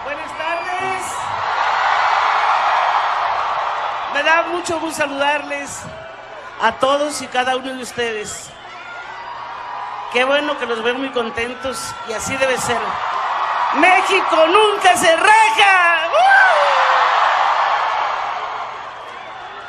Buenas tardes. Me da mucho gusto saludarles a todos y cada uno de ustedes. Qué bueno que los veo muy contentos y así debe ser. ¡México nunca se raja! ¡Uh!